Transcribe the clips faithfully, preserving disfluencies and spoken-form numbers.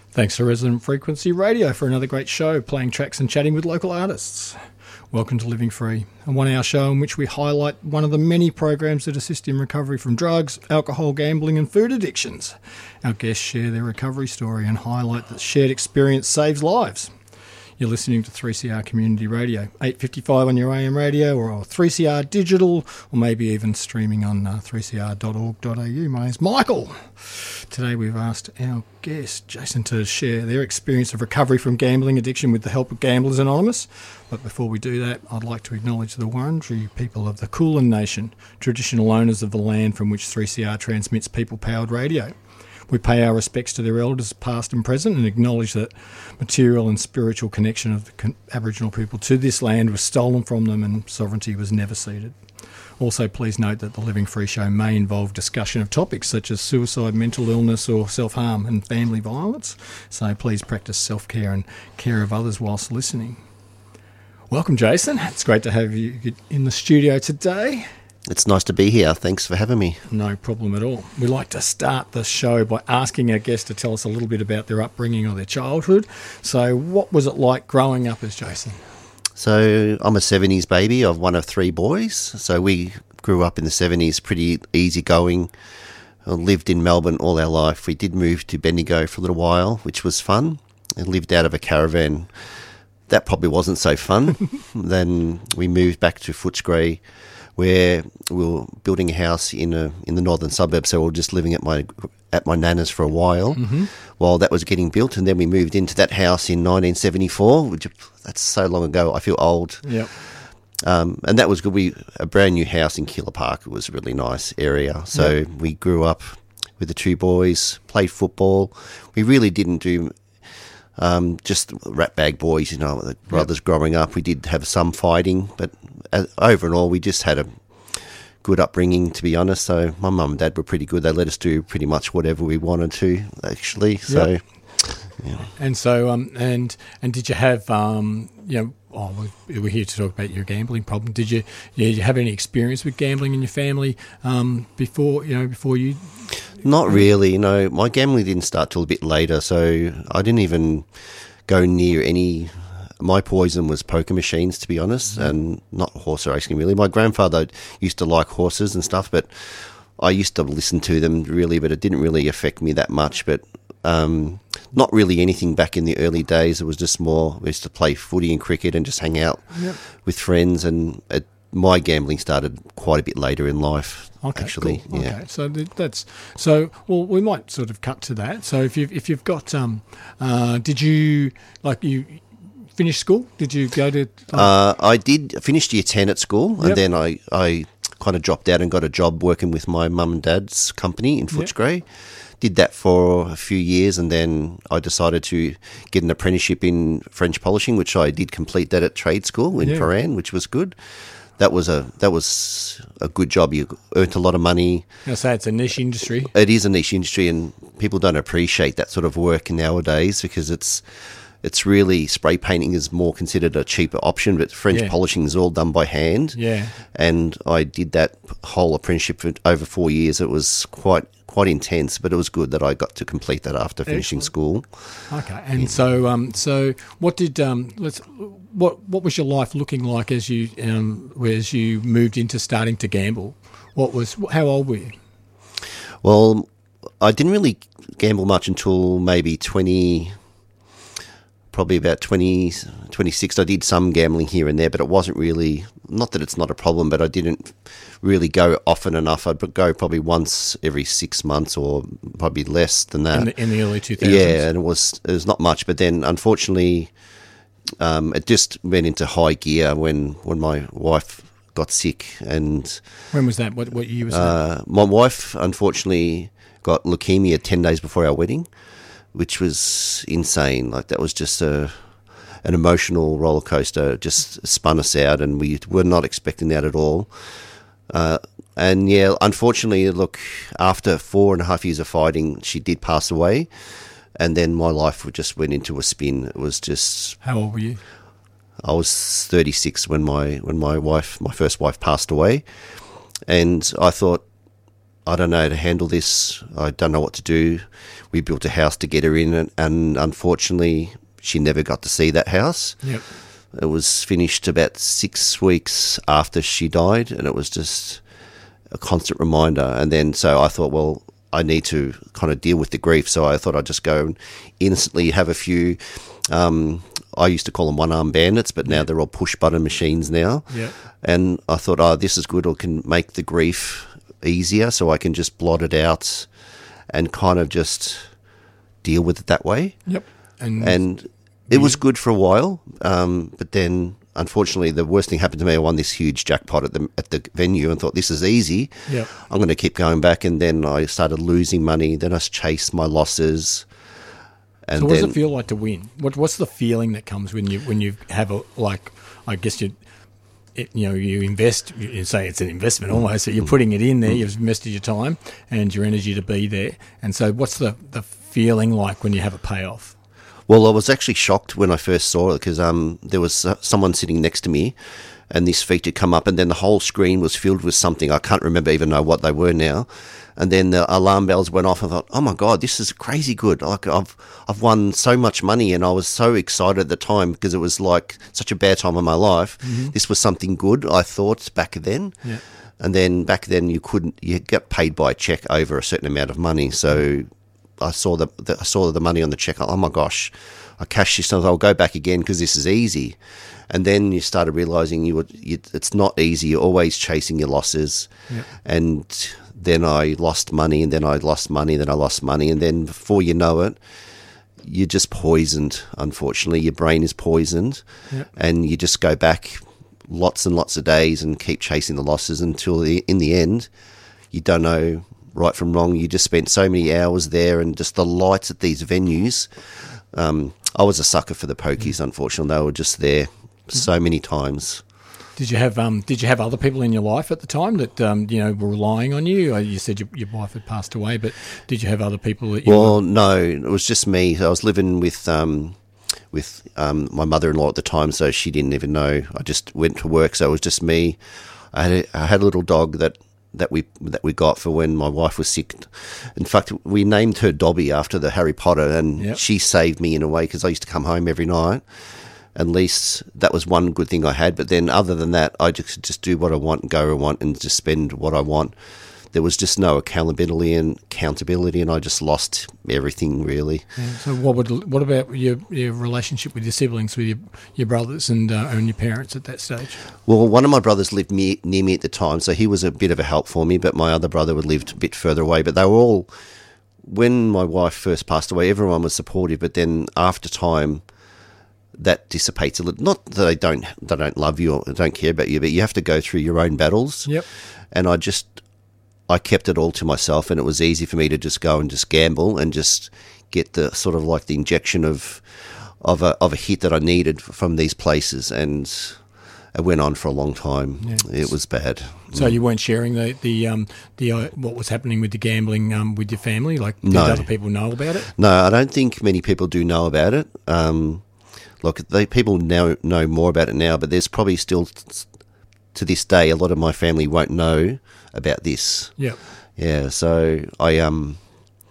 Thanks to Resident Frequency Radio for another great show, playing tracks and chatting with local artists. Welcome to Living Free, a one-hour show in which we highlight one of the many programs that assist in recovery from drugs, alcohol, gambling and food addictions. Our guests share their recovery story and highlight that shared experience saves lives. You're listening to three C R Community Radio, eight fifty-five on your A M radio or three C R Digital, or maybe even streaming on uh, three c r dot org dot a u. My name's Michael. Today we've asked our guest, Jason, to share their experience of recovery from gambling addiction with the help of Gamblers Anonymous. But before we do that, I'd like to acknowledge the Wurundjeri people of the Kulin Nation, traditional owners of the land from which three C R transmits people-powered radio. We pay our respects to their elders, past and present, and acknowledge that material and spiritual connection of the con- Aboriginal people to this land was stolen from them and sovereignty was never ceded. Also, please note that the Living Free show may involve discussion of topics such as suicide, mental illness or self-harm and family violence, so please practice self-care and care of others whilst listening. Welcome, Jason. It's great to have you in the studio today. It's nice to be here. Thanks for having me. No problem at all. We like to start the show by asking our guests to tell us a little bit about their upbringing or their childhood. So what was it like growing up as Jason? So I'm a seventies baby of one of three boys. So we grew up in the seventies, pretty easygoing. I lived in Melbourne all our life. We did move to Bendigo for a little while, which was fun, and lived out of a caravan. That probably wasn't so fun. Then we moved back to Footscray, where we were building a house in a in the northern suburbs, so we were just living at my at my nana's for a while mm-hmm. while that was getting built, and then we moved into that house in nineteen seventy-four, which that's so long ago. I feel old. Yep. Um, and that was good. We a brand new house in Keilor Park. It was a really nice area. So yep. we grew up with the two boys, played football. We really didn't do. Um, just rat bag boys, you know, the brothers yep. growing up. We did have some fighting, but uh, overall we just had a good upbringing, to be honest. So my mum and dad were pretty good. They let us do pretty much whatever we wanted to, actually. So, yep. yeah. And so, um, and and did you have, um, you know, oh, we're here to talk about your gambling problem. Did you, did you have any experience with gambling in your family um, before, you know, before you? Not really, you know. My gambling didn't start till a bit later, so I didn't even go near any. My poison was poker machines, to be honest, mm-hmm. and not horse racing, really. My grandfather used to like horses and stuff, but I used to listen to them, really, but it didn't really affect me that much. But um, not really anything back in the early days. It was just more, we used to play footy and cricket and just hang out yep. with friends, and it, my gambling started quite a bit later in life. Okay, actually, cool. yeah. Okay, so that's so. Well, we might sort of cut to that. So, if you've if you've got, um, uh, did you like you finish school? Did you go to? Like, uh, I did finished year ten at school, yep. and then I I kind of dropped out and got a job working with my mum and dad's company in Footscray. Yep. Did that for a few years, and then I decided to get an apprenticeship in French polishing, which I did complete that at trade school in yeah. Paran, which was good. That was a that was a good job. You earned a lot of money. I say it's a niche industry. It is a niche industry, and people don't appreciate that sort of work nowadays because it's it's really spray painting is more considered a cheaper option, but French yeah. polishing is all done by hand. Yeah, and I did that whole apprenticeship for over four years. It was quite quite intense, but it was good that I got to complete that after finishing Excellent. school. Okay, and yeah. so um so what did um let's. What what was your life looking like as you um, as you moved into starting to gamble? What was how old were you? Well, I didn't really gamble much until maybe twenty, probably about twenty, twenty-six. I did some gambling here and there, but it wasn't really, not that it's not a problem, but I didn't really go often enough. I'd go probably once every six months or probably less than that. In the, in the early two thousands? Yeah, and it was, it was not much, but then unfortunately... Um, it just went into high gear when, when my wife got sick. And when was that? What what year was uh, that? My wife, unfortunately, got leukemia ten days before our wedding, which was insane. Like, that was just a an emotional roller coaster. It just spun us out, and we were not expecting that at all. Uh, and, yeah, unfortunately, look, after four and a half years of fighting, she did pass away. And then my life just went into a spin. It was just... How old were you? I was thirty-six when my when my wife, my first wife, passed away. And I thought, I don't know how to handle this. I don't know what to do. We built a house to get her in, and, and unfortunately, she never got to see that house. Yep. It was finished about six weeks after she died, and it was just a constant reminder. And then, so I thought, well, I need to kind of deal with the grief. So I thought I'd just go and innocently have a few. Um, I used to call them one-arm bandits, but now they're all push-button machines now. Yeah. And I thought, oh, this is good. I can make the grief easier, so I can just blot it out and kind of just deal with it that way. Yep. And, and it was good for a while, um, but then unfortunately the worst thing happened to me. I won this huge jackpot at the at the venue and thought, this is easy. Yep. I'm going to keep going back, and then I started losing money. Then I chased my losses. And so what then, does it feel like to win? What What's the feeling that comes when you when you have a, like, I guess you it, you know, you invest, you say it's an investment almost, so you're putting it in there, you've invested your time and your energy to be there. And so what's the, the feeling like when you have a payoff? Well, I was actually shocked when I first saw it, because um, there was uh, someone sitting next to me, and this feature come up, and then the whole screen was filled with something. I can't remember even know what they were now. And then the alarm bells went off. I thought, oh my God, this is crazy good. Like I've I've won so much money, and I was so excited at the time, because it was like such a bad time of my life. Mm-hmm. This was something good, I thought, back then. Yeah. And then back then you couldn't, you get paid by a check over a certain amount of money. So I saw the, the I saw the money on the check. Oh my gosh, I cashed this. I'll go back again because this is easy. And then you started realizing you would. You, it's not easy. You're always chasing your losses. Yeah. And then I lost money, and then I lost money, then I lost money, and then before you know it, you're just poisoned. Unfortunately, your brain is poisoned, yeah. And you just go back lots and lots of days and keep chasing the losses until the, in the end, you don't know right from wrong. You just spent so many hours there, and just the lights at these venues. Um, I was a sucker for the pokies. Unfortunately, they were just there so many times. Did you have um, Did you have other people in your life at the time that um, you know were relying on you? You said your, your wife had passed away, but did you have other people that you? Well, were... no, it was just me. I was living with um, with um, my mother-in-law at the time, so she didn't even know. I just went to work, so it was just me. I had a, I had a little dog that. that we that we got for when my wife was sick. In fact, we named her Dobby after the Harry Potter, and yep. She saved me in a way, because I used to come home every night. At least that was one good thing I had. But then other than that, I just just do what I want and go where I want and just spend what I want. There was just no accountability and accountability, and I just lost everything, really. Yeah, so what would what about your your relationship with your siblings, with your your brothers and uh, and your parents at that stage? Well, one of my brothers lived me, near me at the time, so he was a bit of a help for me. But my other brother would lived a bit further away. But they were all, when my wife first passed away, everyone was supportive. But then after time, that dissipates a little. Not that they don't they don't love you or don't care about you, but you have to go through your own battles. Yep. And I just. I kept it all to myself, and it was easy for me to just go and just gamble and just get the sort of like the injection of of a of a hit that I needed from these places, and it went on for a long time. Yeah. It was bad. So mm. you weren't sharing the the um the uh, what was happening with the gambling um with your family? Like, did no. other people know about it? No, I don't think many people do know about it. Um, look, they people now know more about it now, but there's probably still to this day a lot of my family won't know about this. Yeah. Yeah, so I um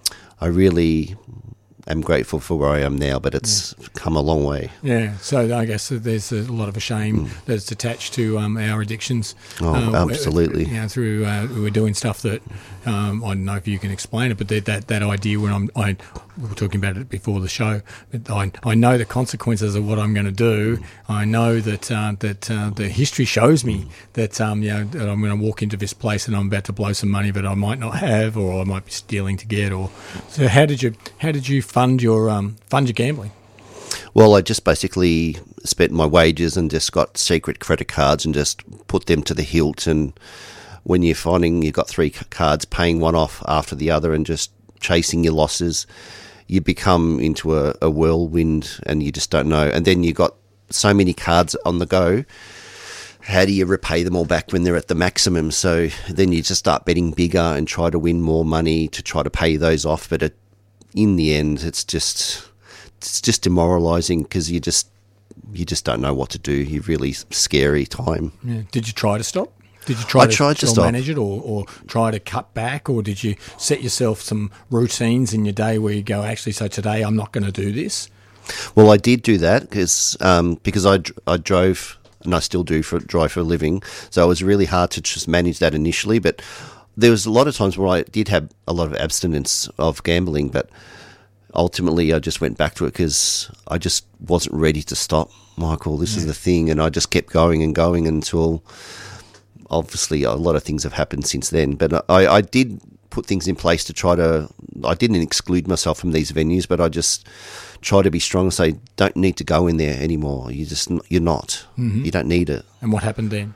I really am grateful for where I am now, but it's yeah. come a long way. Yeah, so I guess there's a lot of a shame mm. that's attached to um, our addictions. Oh, uh, absolutely. You know, through uh, we're doing stuff that um, I don't know if you can explain it, but that that, that idea when I'm I we were talking about it before the show. But I I know the consequences of what I'm going to do. I know that uh, that uh, the history shows me that um you know that I'm going to walk into this place and I'm about to blow some money that I might not have, or I might be stealing to get. Or so how did you how did you fund your um fund your gambling? Well, I just basically spent my wages and just got secret credit cards and just put them to the hilt. And when you're finding you've got three cards, paying one off after the other and just chasing your losses, you become into a, a whirlwind and you just don't know. And then you got so many cards on the go. How do you repay them all back when they're at the maximum? So then you just start betting bigger and try to win more money to try to pay those off. But it, in the end, it's just it's just demoralising because you just you just don't know what to do. You really scary time. Yeah. Did you try to stop? Did you try I to tried to still stop. manage it, or, or try to cut back, or did you set yourself some routines in your day where you go, actually, so today I'm not going to do this? Well, I did do that because um, because I, dr- I drove, and I still do for drive for a living, so it was really hard to just manage that initially. But there was a lot of times where I did have a lot of abstinence of gambling, but ultimately I just went back to it because I just wasn't ready to stop, Michael. This yeah. is the thing, and I just kept going and going until obviously a lot of things have happened since then. But I, I did put things in place to try to, I didn't exclude myself from these venues, but I just try to be strong and say, don't need to go in there anymore. You just, you're not. Mm-hmm. You don't need it. And what happened then?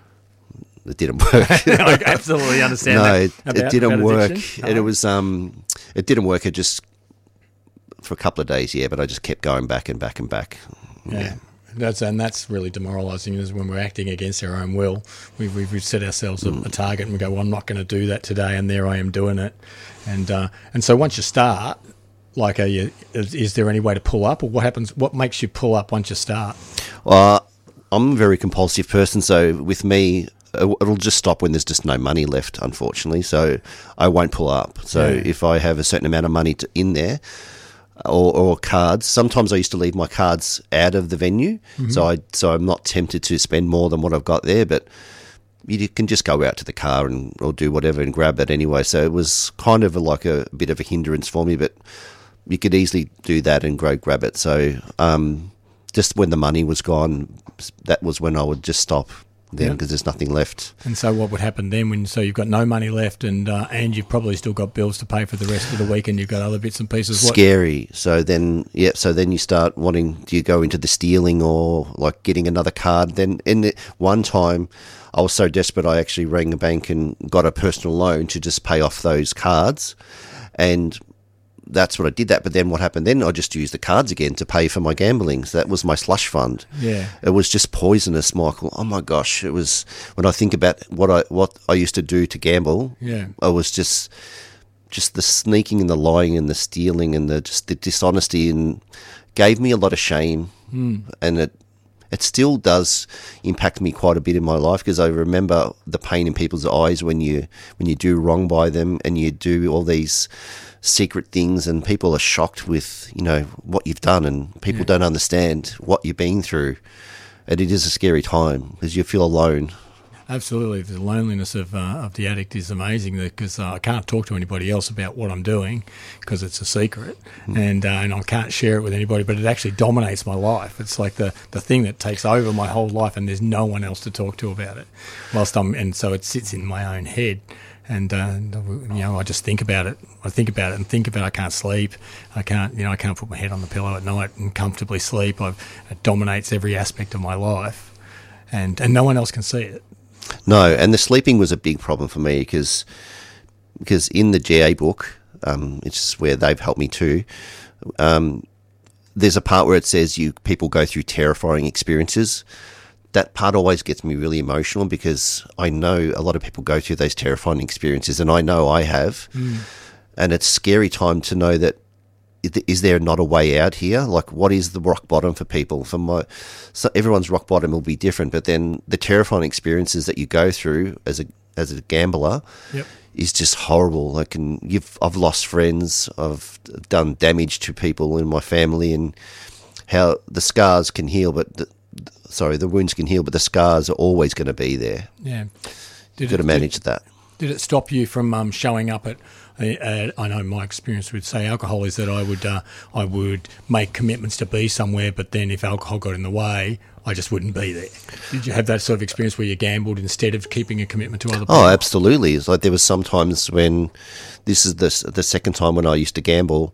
It didn't work. I absolutely understand no, that. it, about, it didn't work. Oh. And it was, um, it didn't work. It just, for a couple of days, yeah, but I just kept going back and back and back. Yeah. yeah. That's and that's really demoralising, is when we're acting against our own will. We've, we've set ourselves a, a target and we go, well, I'm not going to do that today, and there I am doing it. And uh, and so once you start, like, are you, is, is there any way to pull up, or what happens? What makes you pull up once you start? Well, I'm a very compulsive person, so with me, it'll just stop when there's just no money left, unfortunately. So I won't pull up. So yeah. if I have a certain amount of money to, in there, Or, or cards. Sometimes I used to leave my cards out of the venue, mm-hmm. so I so I'm not tempted to spend more than what I've got there. But you can just go out to the car and or do whatever and grab it anyway. So it was kind of a, like a, a bit of a hindrance for me. But you could easily do that and go grab it. So um, just when the money was gone, that was when I would just stop. Then because yeah. there's nothing left. And so what would happen then when so you've got no money left and uh, and you've probably still got bills to pay for the rest of the week and you've got other bits and pieces? What? Scary. So then yeah, so then you start wanting, do you go into the stealing or like getting another card? Then in the, one time I was so desperate I actually rang a bank and got a personal loan to just pay off those cards, and that's what I did that. But then what happened then, I just used the cards again to pay for my gambling. So that was my slush fund. Yeah. It was just poisonous, Michael. Oh my gosh. It was, when I think about what I what I used to do to gamble, yeah. I was just just the sneaking and the lying and the stealing and the just the dishonesty, and gave me a lot of shame. Mm. And it it still does impact me quite a bit in my life, because I remember the pain in people's eyes when you when you do wrong by them and you do all these secret things, and people are shocked with, you know, what you've done, and people yeah. don't understand what you've been through. And it is a scary time because you feel alone. Absolutely. The loneliness of uh, of the addict is amazing, because uh, I can't talk to anybody else about what I'm doing because it's a secret, mm. and uh, and I can't share it with anybody, but it actually dominates my life. It's like the, the thing that takes over my whole life, and there's no one else to talk to about it. Whilst I'm, and so it sits in my own head. And, uh, you know, I just think about it. I think about it and think about it. I can't sleep. I can't, you know, I can't put my head on the pillow at night and comfortably sleep. I've, it dominates every aspect of my life, and, and no one else can see it. No, and the sleeping was a big problem for me, because because in the G A book, um, it's where they've helped me too, um, there's a part where it says you people go through terrifying experiences. That part always gets me really emotional, because I know a lot of people go through those terrifying experiences, and I know I have. Mm. And it's a scary time to know that, is there not a way out here? Like, what is the rock bottom for people? For my, so everyone's rock bottom will be different, but then the terrifying experiences that you go through as a as a gambler yep. is just horrible. Like, and you've I've lost friends, I've done damage to people in my family, and how the scars can heal, but the, sorry, the wounds can heal, but the scars are always going to be there. Yeah, did You've got to manage did, that. Did it stop you from um, showing up at? Uh, I know my experience with, say, alcohol is that I would uh, I would make commitments to be somewhere, but then if alcohol got in the way, I just wouldn't be there. Did you have that sort of experience where you gambled instead of keeping a commitment to other people? Oh, absolutely. It's like there was some times when, this is the the second time when I used to gamble,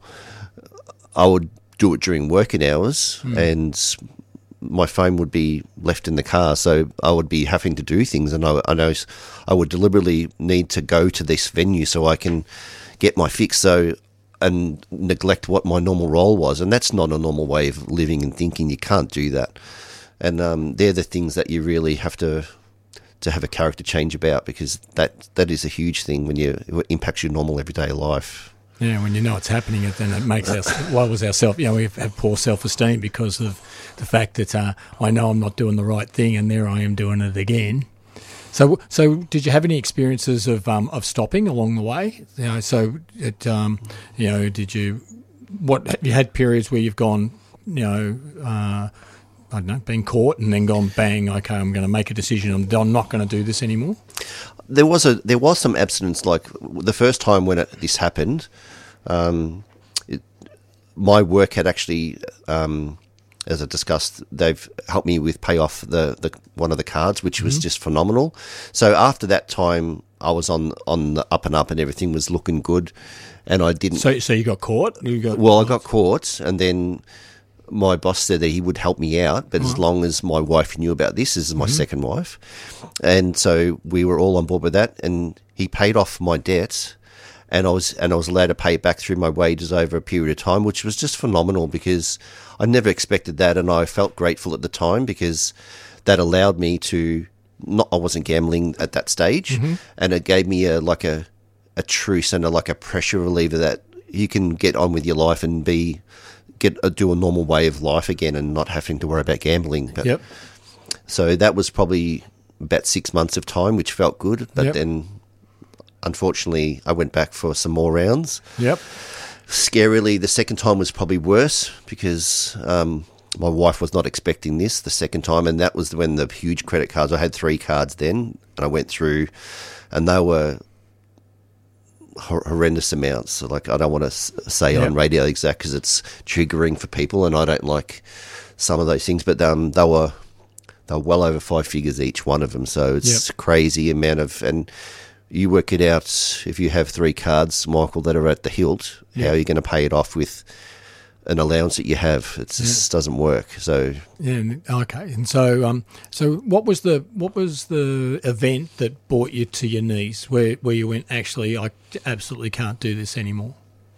I would do it during working hours, mm. and my phone would be left in the car, so I would be having to do things, and I, I know I would deliberately need to go to this venue so I can get my fix, so and neglect what my normal role was, and that's not a normal way of living and thinking. You can't do that, and um, they're the things that you really have to to have a character change about, because that that is a huge thing when you it impacts your normal everyday life. Yeah, when you know it's happening, then it makes us. What was our self? You know, we have poor self-esteem because of the fact that uh, I know I'm not doing the right thing, and there I am doing it again. So, so did you have any experiences of um, of stopping along the way? You know, so it, um, you know, did you? What have you had periods where you've gone, you know, uh, I don't know, been caught and then gone bang? Okay, I'm going to make a decision. I'm, I'm not going to do this anymore. There was a there was some abstinence. Like the first time when it, this happened, um, it, my work had actually. Um, As I discussed, they've helped me with pay off the, the one of the cards, which was mm-hmm. just phenomenal. So after that time, I was on, on the up and up, and everything was looking good. And I didn't. So, so you got caught? You got well, I got caught, and then my boss said that he would help me out, but mm-hmm. as long as my wife knew about this. This is my mm-hmm. second wife, and so we were all on board with that. And he paid off my debt. And I was and I was allowed to pay it back through my wages over a period of time, which was just phenomenal because I never expected that, and I felt grateful at the time because that allowed me to not. I wasn't gambling at that stage, mm-hmm. and it gave me a like a a truce and a, like a pressure reliever that you can get on with your life and be get a, do a normal way of life again and not having to worry about gambling. But, yep. So that was probably about six months of time, which felt good, but yep. then. Unfortunately, I went back for some more rounds. Yep. Scarily, the second time was probably worse because um, my wife was not expecting this the second time, and that was when the huge credit cards. I had three cards then, and I went through, and they were hor- horrendous amounts. So, like, I don't want to say yep. on radio exact because it's triggering for people, and I don't like some of those things. But um, they were they were well over five figures each one of them. So it's yep. crazy amount of and. You work it out if you have three cards, Michael, that are at the hilt, yeah. how are you going to pay it off with an allowance that you have? It just yeah. doesn't work. So yeah, okay. And so, um, so what was the what was the event that brought you to your knees, where where you went, actually, I absolutely can't do this anymore?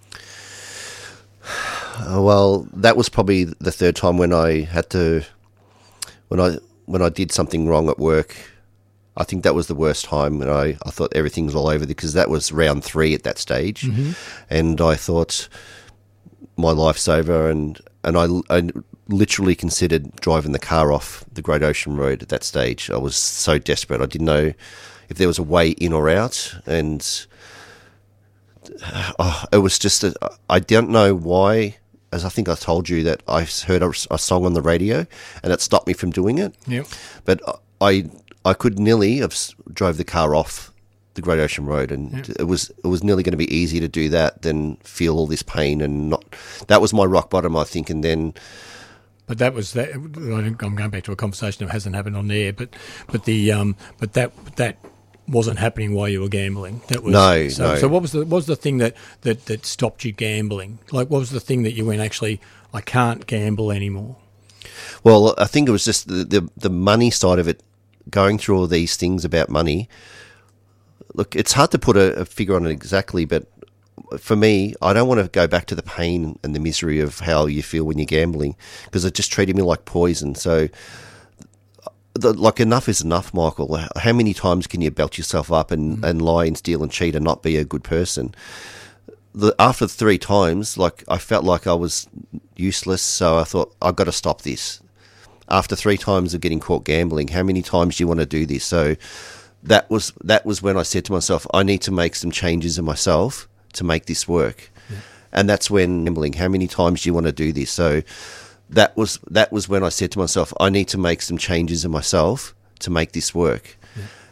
Uh, well, that was probably the third time when I had to when I when I did something wrong at work. I think that was the worst time, and I, I thought everything was all over because that was round three at that stage, mm-hmm. and I thought my life's over, and and I, I literally considered driving the car off the Great Ocean Road at that stage. I was so desperate. I didn't know if there was a way in or out, and oh, it was just a, I don't know why. As I think I told you that I heard a, a song on the radio, and it stopped me from doing it. Yep. But I. I could nearly have drove the car off the Great Ocean Road, and yeah. it was it was nearly going to be easier to do that than feel all this pain and not. That was my rock bottom, I think, and then. But that was that. I'm going back to a conversation that hasn't happened on air, but but the um but that that wasn't happening while you were gambling. That was no, so, no. So what was the what was the thing that, that, that stopped you gambling? Like, what was the thing that you went, actually, I can't gamble anymore? Well, I think it was just the the, the money side of it. Going through all these things about money, look, it's hard to put a, a figure on it exactly, but for me, I don't want to go back to the pain and the misery of how you feel when you're gambling because it just treated me like poison. So, the, like, enough is enough, Michael. How many times can you belt yourself up and, mm-hmm. and lie and steal and cheat and not be a good person? The, after three times, like, I felt like I was useless, so I thought, I've got to stop this. After three times of getting caught gambling, how many times do you want to do this? So that was that was when I said to myself, I need to make some changes in myself to make this work. Yeah. And that's when gambling, how many times do you want to do this? So that was that was when I said to myself, I need to make some changes in myself to make this work.